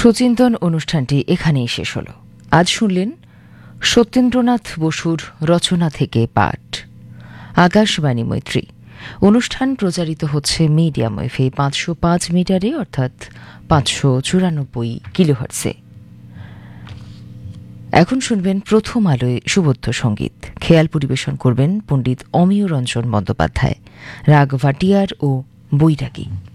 সুচিন্তন অনুষ্ঠানটি এখানেই শেষ হল। আজ শুনলেন সত্যেন্দ্রনাথ বসুর রচনা থেকে পাঠ। আকাশবাণী মৈত্রী অনুষ্ঠান প্রচারিত হচ্ছে মিডিয়াম ওয়েভে 505 মিটারে অর্থাৎ 594 কিলোহার্টজে। এখন শুনবেন প্রথম আলোয় সুবোধ্য সঙ্গীত। খেয়াল পরিবেশন করবেন পণ্ডিত অমিয় রঞ্জন বন্দ্যোপাধ্যায়। রাগ ভাটিয়ার ও বৈরাগী।